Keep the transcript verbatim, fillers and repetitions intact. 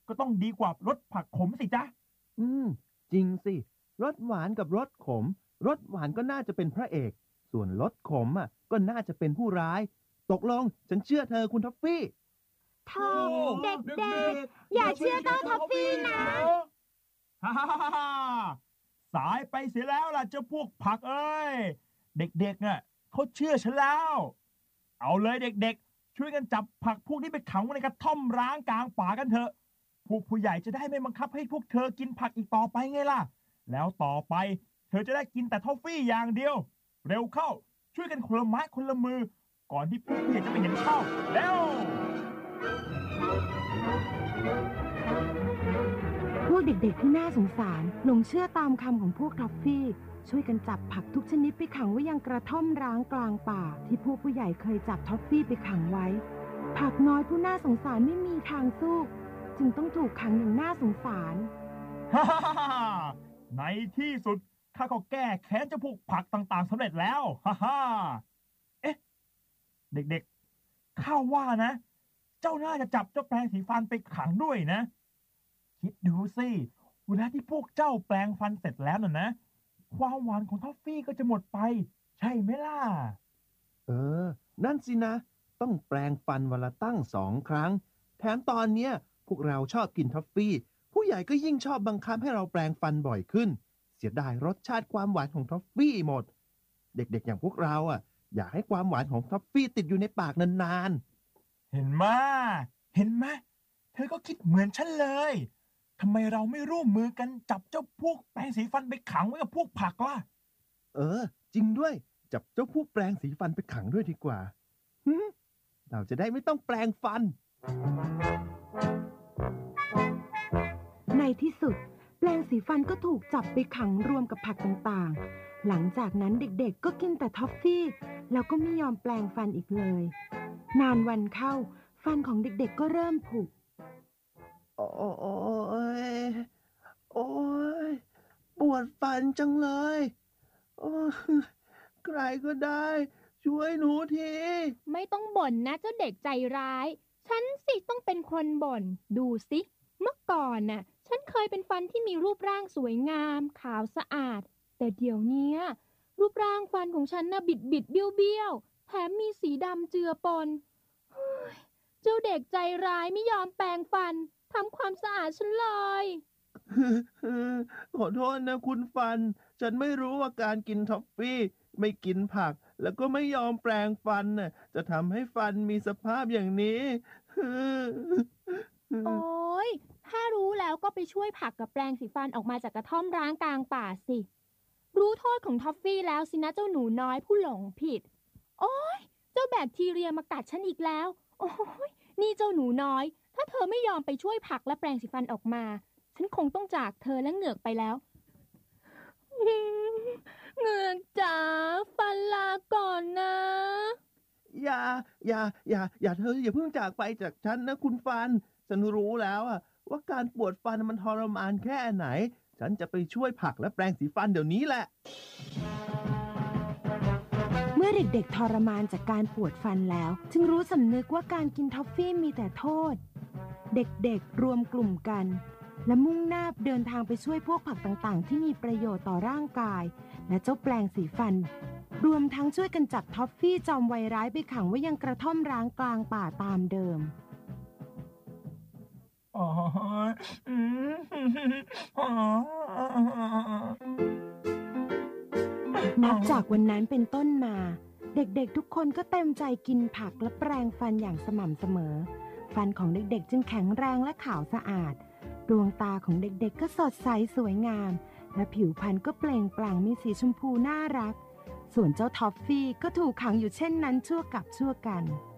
ก็ต้องดีกว่ารสผักขมสิจ๊ะอืมจริงสิรสหวานกับรสขมรสหวานก็น่าจะเป็นพระเอกส่วนรสขมอ่ะก็น่าจะเป็นผู้ร้ายตกลงฉันเชื่อเธอคุณท็อฟฟี่โธ่เด็กๆอย่าเชื่อเจ้าท็อฟฟี่นะฮ่าฮ่าฮ่าสายไปเสียแล้วล่ะเจ้าพวกผักเอ้ยเด็กๆอ่ะเขาเชื่อฉันแล้วเอาเลยเด็กๆช่วยกันจับผักพวกนี้ไปขังไว้ในกระท่อมร้างกลางป่ากันเถอะพวกผู้ใหญ่จะได้ไม่บังคับให้พวกเธอกินผักอีกต่อไปไงล่ะแล้วต่อไปเธอจะได้กินแต่ทอฟฟี่อย่างเดียวเร็วเข้าช่วยกันคนละไม้คนละมือก่อนที่พวกผู้ใหญ่จะไปเห็นเข้าแล้วพวกเด็กๆที่น่าสงสารหลงเชื่อตามคำของพวกทอฟฟี่ช่วยกันจับผักทุกชนิดไปขังไว้ยังกระท่อมร้างกลางป่าที่พวกผู้ใหญ่เคยจับทอฟฟี่ไปขังไว้ผักน้อยผู้น่าสงสารไม่มีทางสู้จึงต้องถูกขังอย่างน่าสงสารฮ่าฮ่าฮ่าในที่สุดข้าก็แก้แค้นเจ้าพวกผักต่างๆสำเร็จแล้วฮ่าฮ่าเอ๊ะเด็กๆข้าว่านะเจ้าน่าจะจับเจ้าแปรงสีฟันไปขังด้วยนะคิดดูสิเวลาที่พวกเจ้าแปรงฟันเสร็จแล้วน่ะนะความหวานของทอฟฟี่ก็จะหมดไปใช่ไหมล่ะเออนั่นสินะต้องแปรงฟันวันละตั้งสองครั้งแถมตอนเนี้ยพวกเราชอบกินทอฟฟี่ผู้ใหญ่ก็ยิ่งชอบบังคับให้เราแปรงฟันบ่อยขึ้นเสียดายรสชาติความหวานของทอฟฟี่หมดเด็กๆอย่างพวกเราอ่ะอยากให้ความหวานของทอฟฟี่ติดอยู่ในปากนานๆเห็นไหมเห็นไหมเธอก็คิดเหมือนฉันเลยทำไมเราไม่ร่วมมือกันจับเจ้าพวกแปรงสีฟันไปขังไว้กับพวกผักล่ะเออจริงด้วยจับเจ้าพวกแปรงสีฟันไปขังด้วยดีกว่าเราจะได้ไม่ต้องแปรงฟันในที่สุดแปรงสีฟันก็ถูกจับไปขังรวมกับผักต่างๆหลังจากนั้นเด็กๆก็กินแต่ทอฟฟี่แล้วก็ไม่ยอมแปรงฟันอีกเลยนานวันเข้าฟันของเด็กๆก็เริ่มผุโอ้ยโอ้ยปวดฟันจังเลยโอ้ใครก็ได้ช่วยหนูทีไม่ต้องบ่นนะเจ้าเด็กใจร้ายฉันสิต้องเป็นคนบ่นดูสิเมื่อก่อนน่ะฉันเคยเป็นฟันที่มีรูปร่างสวยงามขาวสะอาดแต่เดี๋ยวนี้รูปร่างฟันของฉันน่ะบิดบิดเบี้ยวเบี้ยวแถมมีสีดำเจือปนเจ้าเด็กใจร้ายไม่ยอมแปรงฟันทำความสะอาดฉันเลยขอโทษนะคุณฟันฉันไม่รู้ว่าการกินท็อฟฟี่ไม่กินผักแล้วก็ไม่ยอมแปรงฟันน่ะจะทำให้ฟันมีสภาพอย่างนี้โอ๊ยถ้ารู้แล้วก็ไปช่วยผักกับแปรงสีฟันออกมาจากกระท่อมร้างกลางป่าสิรู้โทษของท็อฟฟี่แล้วสินะเจ้าหนูน้อยผู้หลงผิดโอ๊ยเจ้าแบคทีเรียมากัดฉันอีกแล้วโอ๊ยนี่เจ้าหนูน้อยถ้าเธอไม่ยอมไปช่วยผักและแปรงสีฟันออกมาฉันคงต้องจากเธอและเหงือกไปแล้วเหงือกจ๋าฟันลาก่อนนะอย่าอย่าอย่าอย่าเธออย่าเพิ่งจากไปจากฉันนะคุณฟันฉันรู้แล้วอะว่าการปวดฟันมันทรมานแค่ไหนฉันจะไปช่วยผักและแปรงสีฟันเดี๋ยวนี้แหละเมื่อเด็กๆทรมานจากการปวดฟันแล้วจึงรู้สำนึกว่าการกินทอฟฟี่มีแต่โทษเด็กๆรวมกลุ่มกันและมุ่งหน้าเดินทางไปช่วยพวกผักต่างๆที่มีประโยชน์ต่อร่างกายและเจ้าแปรงสีฟันรวมทั้งช่วยกันจับทอฟฟี่จอมวัยร้ายไปขังไว้ยังกระท่อมร้างกลางป่าตามเดิมนับจากวันนั้นเป็นต้นมาเด็กๆทุกคนก็เต็มใจกินผักและแปรงฟันอย่างสม่ำเสมอฟันของเด็กๆจึงแข็งแรงและขาวสะอาดดวงตาของเด็กๆก็สดใสสวยงามและผิวพรรณก็เปล่งปลั่งมีสีชมพูน่ารักส่วนเจ้าทอฟฟี่ก็ถูกขังอยู่เช่นนั้นชั่วกับชั่วกัน